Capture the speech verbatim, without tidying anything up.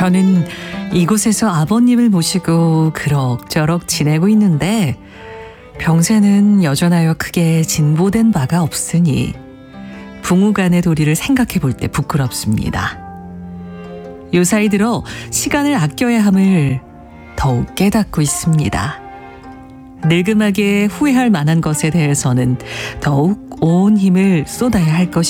저는 이곳에서 아버님을 모시고 그럭저럭 지내고 있는데 병세는 여전하여 크게 진보된 바가 없으니 부부간의 도리를 생각해 볼 때 부끄럽습니다. 요사이 들어 시간을 아껴야 함을 더욱 깨닫고 있습니다. 늙음하게 후회할 만한 것에 대해서는 더욱 온 힘을 쏟아야 할 것입니다.